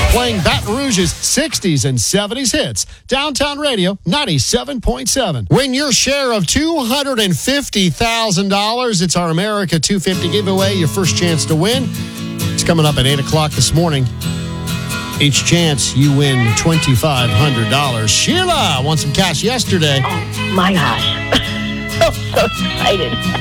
Playing Baton Rouge's 60s and 70s hits. Downtown Radio 97.7. Win your share of $250,000. It's our America 250 giveaway. Your first chance to win. It's coming up at 8 o'clock this morning. Each chance, you win $2,500. Sheila won some cash yesterday. Oh, my gosh. I'm so excited.